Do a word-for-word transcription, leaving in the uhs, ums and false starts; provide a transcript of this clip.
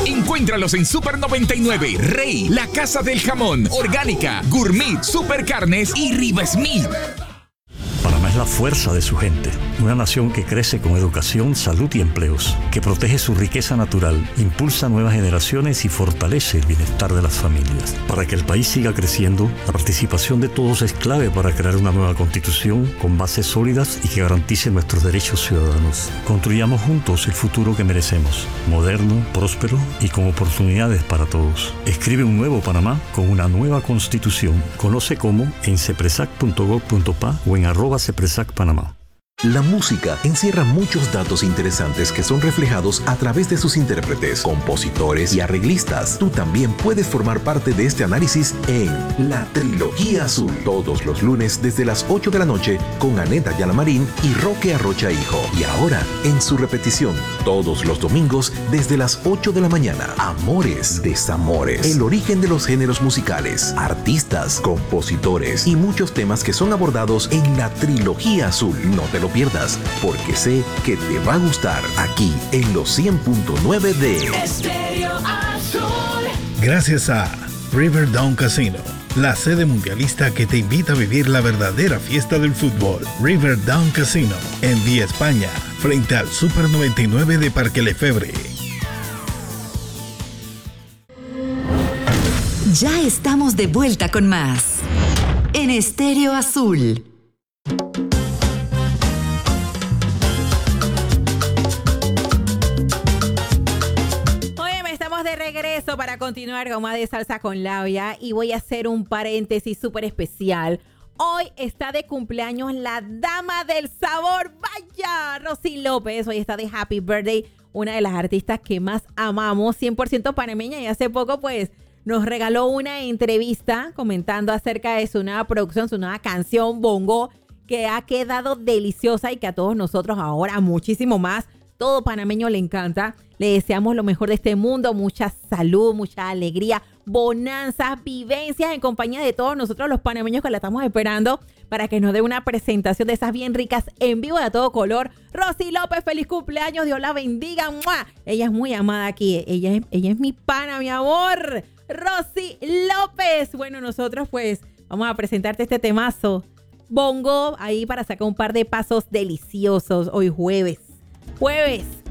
Encuéntralos en Super noventa y nueve, Rey, La Casa del Jamón, Orgánica, Gourmet, Super Carnes y Riva Smith. Panamá es la fuerza de su gente, una nación que crece con educación, salud y empleos, que protege su riqueza natural, impulsa nuevas generaciones y fortalece el bienestar de las familias. Para que el país siga creciendo, la participación de todos es clave para crear una nueva constitución con bases sólidas y que garantice nuestros derechos ciudadanos. Construyamos juntos el futuro que merecemos, moderno, próspero y con oportunidades para todos. Escribe un nuevo Panamá con una nueva constitución. Conoce cómo en cepresac punto gov punto pa o en arroba cepresac Panamá. La música encierra muchos datos interesantes que son reflejados a través de sus intérpretes, compositores y arreglistas. Tú también puedes formar parte de este análisis en La Trilogía Azul, todos los lunes desde las ocho de la noche con Aneta Yalamarín y Roque Arrocha Hijo. Y ahora, en su repetición, todos los domingos desde las ocho de la mañana. Amores, desamores, el origen de los géneros musicales, artistas, compositores y muchos temas que son abordados en La Trilogía Azul. No te lo pierdas, porque sé que te va a gustar aquí en los cien punto nueve de Estéreo Azul. Gracias a Riverdown Casino, la sede mundialista que te invita a vivir la verdadera fiesta del fútbol. Riverdown Casino, en Vía España, frente al Super noventa y nueve de Parque Lefebvre. Ya estamos de vuelta con más en Estéreo Azul. De regreso para continuar con más de Salsa con Labia y voy a hacer un paréntesis súper especial. Hoy está de cumpleaños la dama del sabor, vaya, Rosy López. Hoy está de happy birthday, una de las artistas que más amamos, cien por ciento panameña, y hace poco pues nos regaló una entrevista comentando acerca de su nueva producción, su nueva canción Bongo, que ha quedado deliciosa y que a todos nosotros ahora muchísimo más, todo panameño le encanta. Le deseamos lo mejor de este mundo, mucha salud, mucha alegría, bonanzas, vivencias en compañía de todos nosotros los panameños que la estamos esperando para que nos dé una presentación de esas bien ricas en vivo de a todo color. Rosy López, feliz cumpleaños, Dios la bendiga. ¡Mua! Ella es muy amada aquí, ella es, ella es mi pana, mi amor. Rosy López. Bueno, nosotros pues vamos a presentarte este temazo Bongo ahí para sacar un par de pasos deliciosos hoy jueves. Jueves.